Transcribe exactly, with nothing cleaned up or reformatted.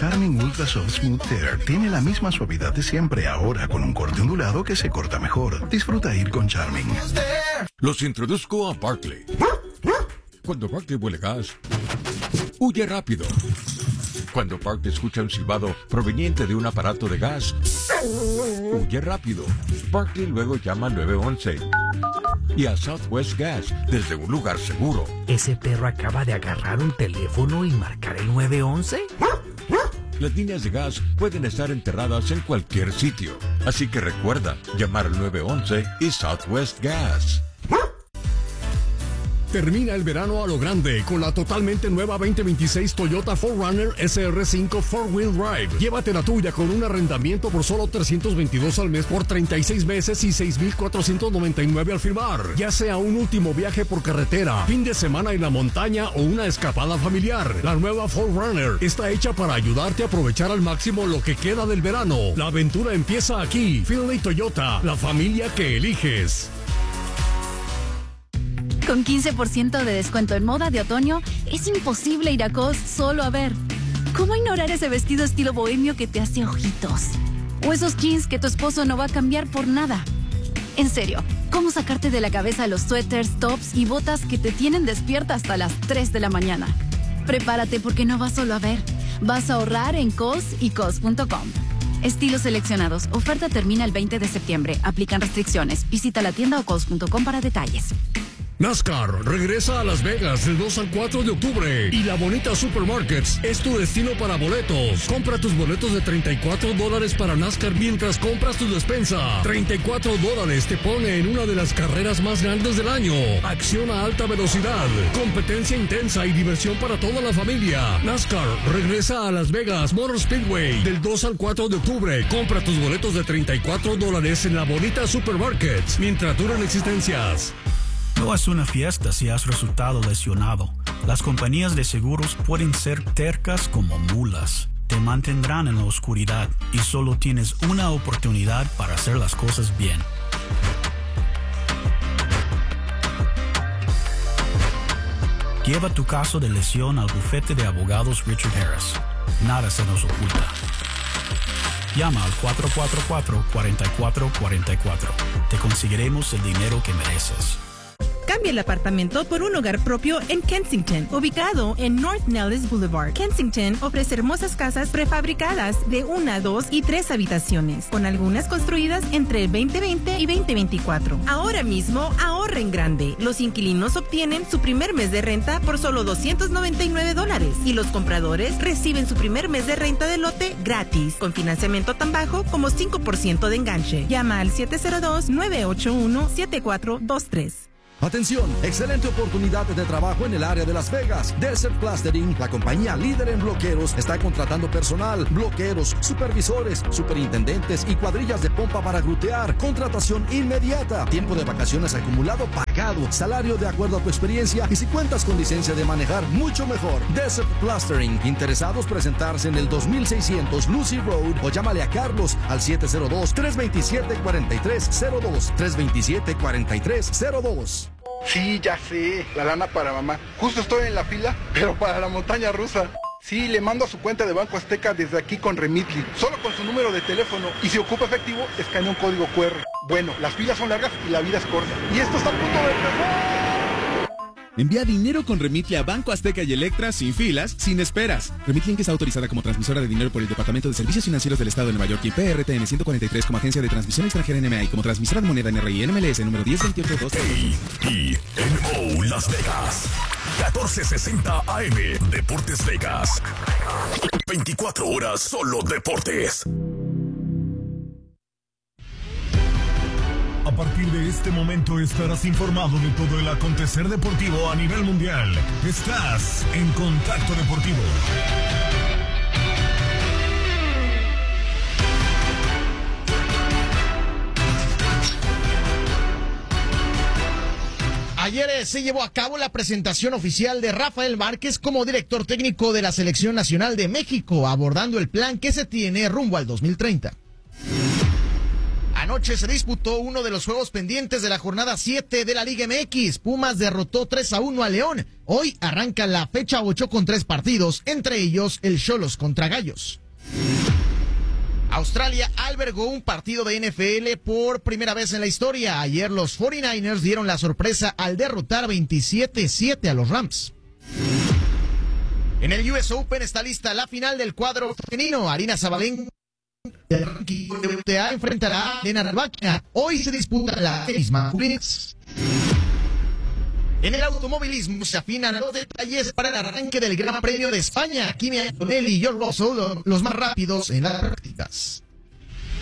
Charmin Ultra Soft Smooth Tear tiene la misma suavidad de siempre, ahora con un corte ondulado que se corta mejor. Disfruta ir con Charmin. Los introduzco a Barkley. Cuando Barkley huele gas, huye rápido. Cuando Barkley escucha un silbado proveniente de un aparato de gas, huye rápido. Barkley luego llama al nueve once y a Southwest Gas desde un lugar seguro. ¿Ese perro acaba de agarrar un teléfono y marcar el nueve once? Las líneas de gas pueden estar enterradas en cualquier sitio, así que recuerda llamar al nueve once y Southwest Gas. Termina el verano a lo grande con la totalmente nueva veinte veintiséis Toyota cuatro runner S R cinco cuatro wheel Drive. Llévate la tuya con un arrendamiento por solo trescientos veintidós al mes por treinta y seis meses y seis mil cuatrocientos noventa y nueve al firmar. Ya sea un último viaje por carretera, fin de semana en la montaña o una escapada familiar, la nueva cuatro runner está hecha para ayudarte a aprovechar al máximo lo que queda del verano. La aventura empieza aquí. Finley Toyota, la familia que eliges. Con quince por ciento de descuento en moda de otoño, es imposible ir a Cos solo a ver. ¿Cómo ignorar ese vestido estilo bohemio que te hace ojitos? O esos jeans que tu esposo no va a cambiar por nada. En serio, ¿cómo sacarte de la cabeza los suéteres, tops y botas que te tienen despierta hasta las tres de la mañana? Prepárate porque no vas solo a ver. Vas a ahorrar en Cos y Cos punto com. Estilos seleccionados. Oferta termina el veinte de septiembre. Aplican restricciones. Visita la tienda o cos punto com para detalles. NASCAR regresa a Las Vegas del dos al cuatro de octubre y La Bonita Supermarkets es tu destino para boletos. Compra tus boletos de treinta y cuatro dólares para NASCAR mientras compras tu despensa. treinta y cuatro dólares te pone en una de las carreras más grandes del año. Acción a alta velocidad, competencia intensa y diversión para toda la familia. NASCAR regresa a Las Vegas Motor Speedway del dos al cuatro de octubre. Compra tus boletos de treinta y cuatro dólares en La Bonita Supermarkets mientras duran existencias. No es una fiesta si has resultado lesionado. Las compañías de seguros pueden ser tercas como mulas. Te mantendrán en la oscuridad y solo tienes una oportunidad para hacer las cosas bien. Lleva tu caso de lesión al bufete de abogados Richard Harris. Nada se nos oculta. Llama al cuatro cuatro cuatro, cuatro cuatro cuatro cuatro. Te conseguiremos el dinero que mereces. Cambia el apartamento por un hogar propio en Kensington, ubicado en North Nellis Boulevard. Kensington ofrece hermosas casas prefabricadas de una, dos y tres habitaciones, con algunas construidas entre el veinte veinte y veinte veinticuatro. Ahora mismo ahorra en grande. Los inquilinos obtienen su primer mes de renta por solo doscientos noventa y nueve dólares y los compradores reciben su primer mes de renta de lote gratis, con financiamiento tan bajo como cinco por ciento de enganche. Llama al siete cero dos, nueve ocho uno, siete cuatro dos tres. Atención, excelente oportunidad de trabajo en el área de Las Vegas. Desert Plastering, la compañía líder en bloqueros, está contratando personal, bloqueros, supervisores, superintendentes y cuadrillas de pompa para grutear. Contratación inmediata. Tiempo de vacaciones acumulado pagado. Salario de acuerdo a tu experiencia y si cuentas con licencia de manejar, mucho mejor. Desert Plastering. Interesados presentarse en el dos mil seiscientos Lucy Road o llámale a Carlos al siete cero dos, tres dos siete, cuatro tres cero dos. tres dos siete, cuatro tres cero dos. Sí, ya sé, la lana para mamá. Justo estoy en la fila, pero para la montaña rusa. Sí, le mando a su cuenta de Banco Azteca desde aquí con Remitly, solo con su número de teléfono. Y si ocupa efectivo, escanea un código cu erre. Bueno, las filas son largas y la vida es corta. Y esto está a punto de empezar. Envía dinero con Remitly a Banco Azteca y Electra sin filas, sin esperas. Remitly es autorizada como transmisora de dinero por el Departamento de Servicios Financieros del Estado de Nueva York y P R T N ciento cuarenta y tres como agencia de transmisión extranjera N M A y como transmisora de moneda N R I N M L S número diez veintiocho dos. A N O Las Vegas. catorce sesenta A M. Deportes Vegas. veinticuatro horas solo deportes. A partir de este momento estarás informado de todo el acontecer deportivo a nivel mundial. Estás en Contacto Deportivo. Ayer eh, se llevó a cabo la presentación oficial de Rafael Márquez como director técnico de la Selección Nacional de México, abordando el plan que se tiene rumbo al dos mil treinta. Anoche se disputó uno de los juegos pendientes de la jornada siete de la Liga M X. Pumas derrotó tres a uno a León. Hoy arranca la fecha ocho con tres partidos, entre ellos el Xolos contra Gallos. Australia albergó un partido de N F L por primera vez en la historia. Ayer los cuarenta y nueve ers dieron la sorpresa al derrotar veintisiete siete a los Rams. En el U S Open está lista la final del cuadro femenino. Aryna Sabalenka del ranking de W T A enfrentará a Elena Rybakina. Hoy se disputa la misma masculinas. En el automovilismo se afinan los detalles para el arranque del Gran Premio de España. Kimi Antonelli y George Russell, los más rápidos en las prácticas.